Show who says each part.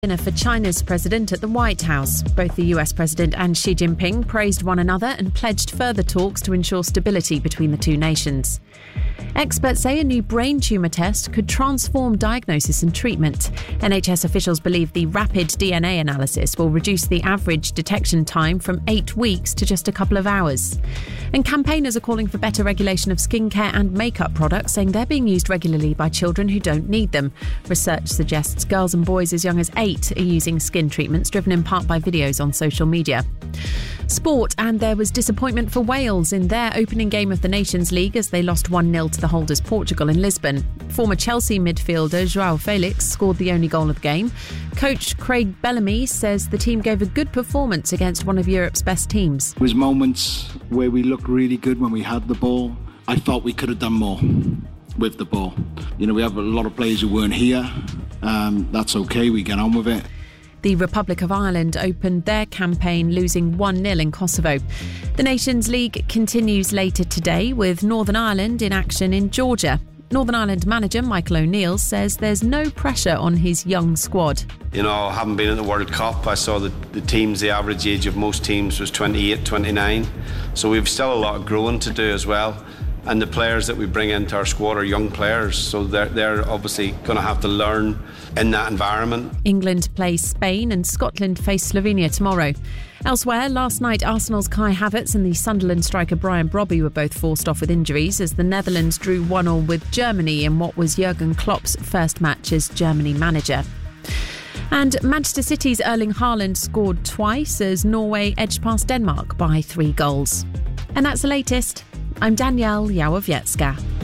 Speaker 1: Dinner for China's president at the White House. Both the US president and Xi Jinping praised one another and pledged further talks to ensure stability between the two nations. Experts say a new brain tumour test could transform diagnosis and treatment. NHS officials believe the rapid DNA analysis will reduce the average detection time from 8 weeks to just a couple of hours. And campaigners are calling for better regulation of skincare and makeup products, saying they're being used regularly by children who don't need them. Research suggests girls and boys as young as 8 are using skin treatments, driven in part by videos on social media. Sport, and there was disappointment for Wales in their opening game of the Nations League as they lost 1-0 to the holders Portugal in Lisbon. Former Chelsea midfielder João Felix scored the only goal of the game. Coach Craig Bellamy says the team gave a good performance against one of Europe's best teams.
Speaker 2: There was moments where we looked really good when we had the ball. I thought we could have done more with the ball. We have a lot of players who weren't here. That's okay, we get on with it.
Speaker 1: The Republic of Ireland opened their campaign losing 1-0 in Kosovo. The Nations League continues later today with Northern Ireland in action in Georgia. Northern Ireland manager Michael O'Neill says there's no pressure on his young squad.
Speaker 3: Having been in the World Cup, I saw that the teams, the average age of most teams was 28, 29. So we've still a lot of growing to do as well. And the players that we bring into our squad are young players, so they're obviously going to have to learn in that environment.
Speaker 1: England play Spain and Scotland face Slovenia tomorrow. Elsewhere, last night Arsenal's Kai Havertz and the Sunderland striker Brian Brobby were both forced off with injuries as the Netherlands drew 1-1 with Germany in what was Jurgen Klopp's first match as Germany manager. And Manchester City's Erling Haaland scored twice as Norway edged past Denmark by 3 goals. And that's the latest. I'm Danielle Yawowiecka.